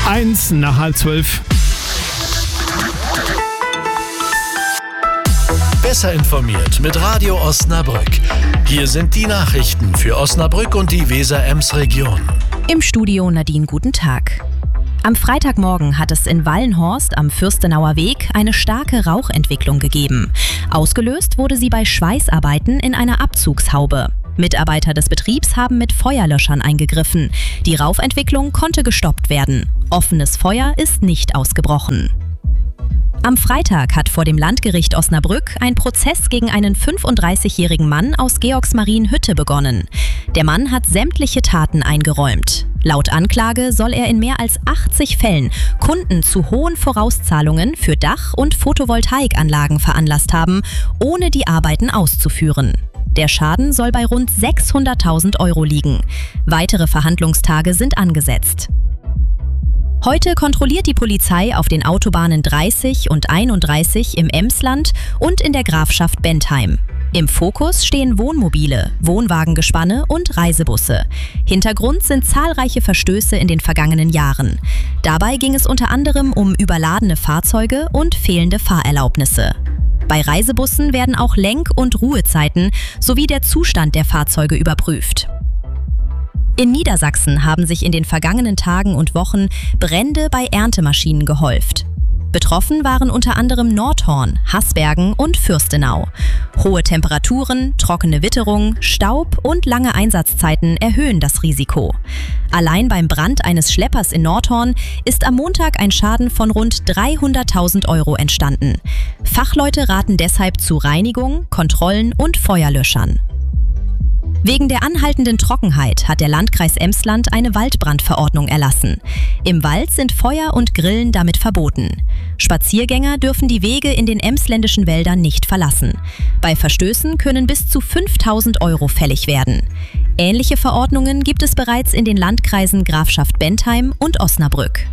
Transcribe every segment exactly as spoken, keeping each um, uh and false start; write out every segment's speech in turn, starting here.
Eins nach halb zwölf. Besser informiert mit Radio Osnabrück. Hier sind die Nachrichten für Osnabrück und die Weser-Ems-Region. Im Studio Nadine, guten Tag. Am Freitagmorgen hat es in Wallenhorst am Fürstenauer Weg eine starke Rauchentwicklung gegeben. Ausgelöst wurde sie bei Schweißarbeiten in einer Abzugshaube. Mitarbeiter des Betriebs haben mit Feuerlöschern eingegriffen. Die Rauchentwicklung konnte gestoppt werden. Offenes Feuer ist nicht ausgebrochen. Am Freitag hat vor dem Landgericht Osnabrück ein Prozess gegen einen fünfunddreißigjährigen Mann aus Georgsmarienhütte begonnen. Der Mann hat sämtliche Taten eingeräumt. Laut Anklage soll er in mehr als achtzig Fällen Kunden zu hohen Vorauszahlungen für Dach- und Photovoltaikanlagen veranlasst haben, ohne die Arbeiten auszuführen. Der Schaden soll bei rund sechshunderttausend Euro liegen. Weitere Verhandlungstage sind angesetzt. Heute kontrolliert die Polizei auf den Autobahnen dreißig und einunddreißig im Emsland und in der Grafschaft Bentheim. Im Fokus stehen Wohnmobile, Wohnwagengespanne und Reisebusse. Hintergrund sind zahlreiche Verstöße in den vergangenen Jahren. Dabei ging es unter anderem um überladene Fahrzeuge und fehlende Fahrerlaubnisse. Bei Reisebussen werden auch Lenk- und Ruhezeiten sowie der Zustand der Fahrzeuge überprüft. In Niedersachsen haben sich in den vergangenen Tagen und Wochen Brände bei Erntemaschinen gehäuft. Betroffen waren unter anderem Nordhorn, Haßbergen und Fürstenau. Hohe Temperaturen, trockene Witterung, Staub und lange Einsatzzeiten erhöhen das Risiko. Allein beim Brand eines Schleppers in Nordhorn ist am Montag ein Schaden von rund dreihunderttausend Euro entstanden. Fachleute raten deshalb zu Reinigung, Kontrollen und Feuerlöschern. Wegen der anhaltenden Trockenheit hat der Landkreis Emsland eine Waldbrandverordnung erlassen. Im Wald sind Feuer und Grillen damit verboten. Spaziergänger dürfen die Wege in den emsländischen Wäldern nicht verlassen. Bei Verstößen können bis zu fünftausend Euro fällig werden. Ähnliche Verordnungen gibt es bereits in den Landkreisen Grafschaft Bentheim und Osnabrück.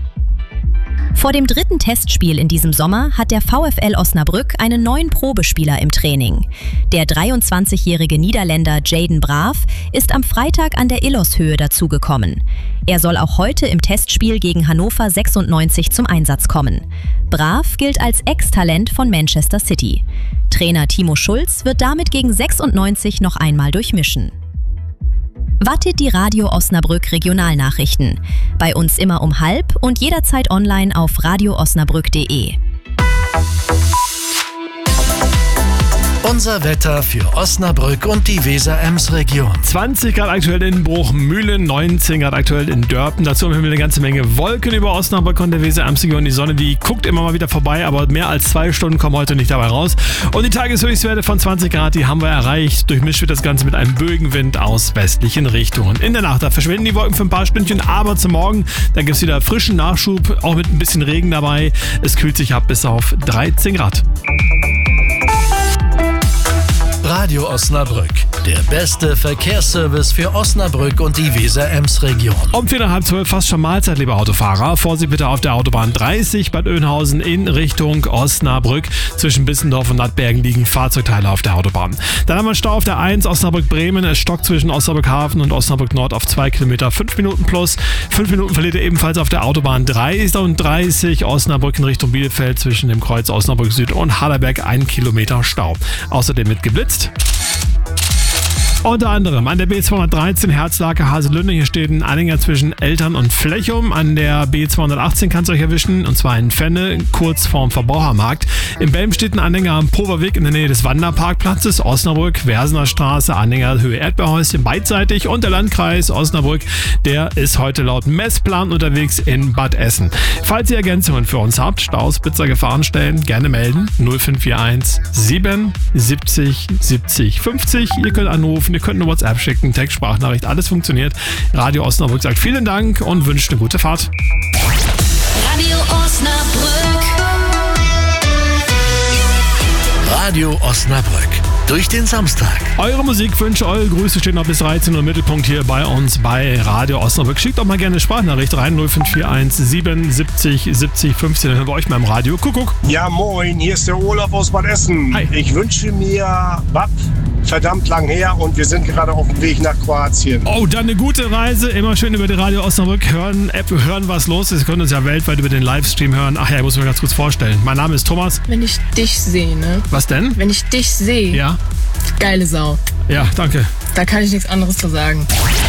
Vor dem dritten Testspiel in diesem Sommer hat der VfL Osnabrück einen neuen Probespieler im Training. Der dreiundzwanzigjährige Niederländer Jaden Braaf ist am Freitag an der Illoshöhe dazugekommen. Er soll auch heute im Testspiel gegen Hannover sechsundneunzig zum Einsatz kommen. Braaf gilt als Ex-Talent von Manchester City. Trainer Timo Schulz wird damit gegen sechsundneunzig noch einmal durchmischen. Wartet die Radio Osnabrück Regionalnachrichten. Bei uns immer um halb und jederzeit online auf radio osnabrück punkt de. Unser Wetter für Osnabrück und die Weser-Ems-Region. zwanzig Grad aktuell in Bruchmühlen, neunzehn Grad aktuell in Dörpen. Dazu haben wir eine ganze Menge Wolken über Osnabrück und der Weser-Ems-Region. Die Sonne, die guckt immer mal wieder vorbei, aber mehr als zwei Stunden kommen heute nicht dabei raus. Und die Tageshöchstwerte von zwanzig Grad, die haben wir erreicht. Durchmischt wird das Ganze mit einem Bögenwind aus westlichen Richtungen. In der Nacht, da verschwinden die Wolken für ein paar Stündchen, aber zum Morgen, da gibt es wieder frischen Nachschub, auch mit ein bisschen Regen dabei. Es kühlt sich ab bis auf dreizehn Grad. Radio Osnabrück, der beste Verkehrsservice für Osnabrück und die Weser-Ems-Region. Um vier nach halb zwölf fast schon Mahlzeit, liebe Autofahrer. Vorsicht bitte auf der Autobahn dreißig Bad Oeynhausen in Richtung Osnabrück. Zwischen Bissendorf und Nattbergen liegen Fahrzeugteile auf der Autobahn. Dann haben wir Stau auf der eins Osnabrück-Bremen. Es stockt zwischen Osnabrück-Hafen und Osnabrück-Nord auf zwei Kilometer, fünf Minuten plus. fünf Minuten verliert ihr ebenfalls auf der Autobahn dreißig Osnabrück in Richtung Bielefeld zwischen dem Kreuz Osnabrück-Süd und Hallerberg ein Kilometer Stau. Außerdem mit geblitzt. Unter anderem an der B zweihundertdreizehn Herzlake-Haselünne. Hier steht ein Anhänger zwischen Eltern und Flechum. An der B zweihundertachtzehn kann es euch erwischen, und zwar in Fenne, kurz vorm Verbrauchermarkt. In Belm steht ein Anhänger am Poverweg in der Nähe des Wanderparkplatzes. Osnabrück, Versener Straße, Anhänger Höhe Erdbeerhäuschen beidseitig. Und der Landkreis Osnabrück, der ist heute laut Messplan unterwegs in Bad Essen. Falls ihr Ergänzungen für uns habt, Staus, Blitzer, Gefahrenstellen, gerne melden. null fünf vier eins sieben siebzig siebzig fünfzig. Ihr könnt anrufen. Ihr könnt eine WhatsApp schicken, Text, Sprachnachricht, alles funktioniert. Radio Osnabrück sagt vielen Dank und wünscht eine gute Fahrt. Radio Osnabrück. Radio Osnabrück. Durch den Samstag. Eure Musikwünsche, eure Grüße stehen noch bis dreizehn Uhr im Mittelpunkt hier bei uns bei Radio Osnabrück. Schickt doch mal gerne eine Sprachnachricht rein, null fünf vier eins sieben siebzig siebzig fünfzehn. Dann hören wir euch mal im Radio. Kuckuck. Ja, moin, hier ist der Olaf aus Bad Essen. Hi. Ich wünsche mir Bab verdammt lang her und wir sind gerade auf dem Weg nach Kroatien. Oh, dann eine gute Reise. Immer schön über die Radio Osnabrück hören, App hören, was los ist. Sie können uns ja weltweit über den Livestream hören. Ach ja, ich muss mir ganz kurz vorstellen. Mein Name ist Thomas. Wenn ich dich sehe, ne? Was denn? Wenn ich dich sehe. Ja. Geile Sau. Ja, danke. Da kann ich nichts anderes zu sagen.